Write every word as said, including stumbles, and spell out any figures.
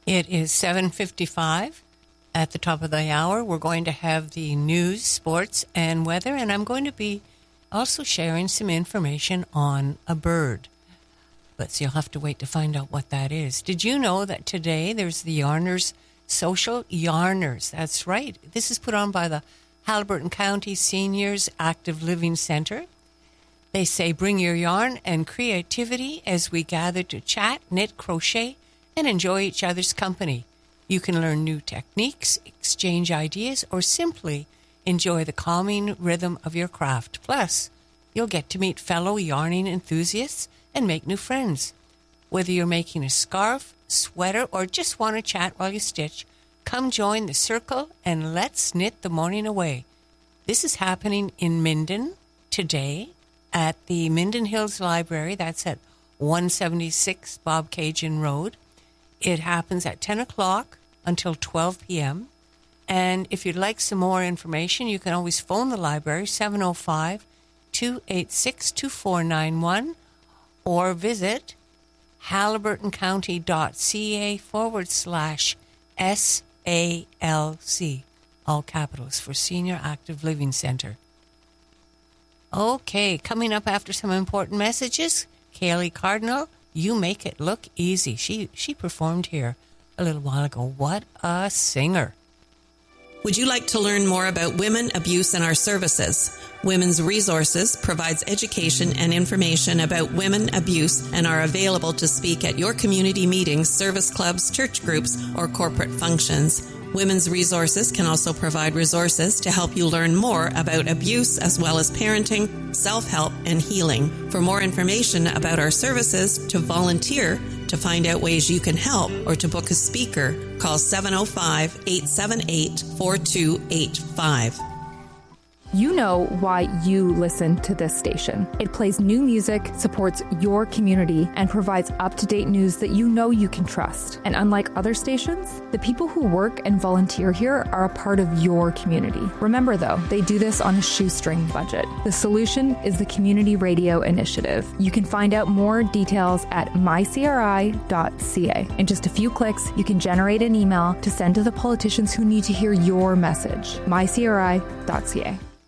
It is seven fifty-five. At the top of the hour, we're going to have the news, sports, and weather, and I'm going to be also sharing some information on a bird. But so you'll have to wait to find out what that is. Did you know that today there's the Yarners Social Yarners? That's right. This is put on by the Haliburton County Seniors Active Living Center. They say bring your yarn and creativity as we gather to chat, knit, crochet, and enjoy each other's company. You can learn new techniques, exchange ideas, or simply enjoy the calming rhythm of your craft. Plus, you'll get to meet fellow yarning enthusiasts and make new friends. Whether you're making a scarf, sweater, or just want to chat while you stitch, come join the circle and let's knit the morning away. This is happening in Minden today at the Minden Hills Library. That's at one seventy-six Bob Cajun Road. It happens at ten o'clock until twelve p.m. And if you'd like some more information, you can always phone the library, seven oh five, two eight six, two four nine one, or visit haliburtoncounty.ca forward slash S A L C, all capitals, for Senior Active Living Center. Okay, coming up after some important messages, Kaylee Cardinal, You Make It Look Easy. She she performed here a little while ago. What a singer. Would you like to learn more about women, abuse, and our services? Women's Resources provides education and information about women abuse and are available to speak at your community meetings, service clubs, church groups, or corporate functions. Women's Resources can also provide resources to help you learn more about abuse as well as parenting, self-help, and healing. For more information about our services, to volunteer, to find out ways you can help, or to book a speaker, call seven oh five, eight seven eight, four two eight five. You know why you listen to this station. It plays new music, supports your community, and provides up-to-date news that you know you can trust. And unlike other stations, the people who work and volunteer here are a part of your community. Remember, though, they do this on a shoestring budget. The solution is the Community Radio Initiative. You can find out more details at my c r i dot c a. In just a few clicks, you can generate an email to send to the politicians who need to hear your message. my c r i dot c a.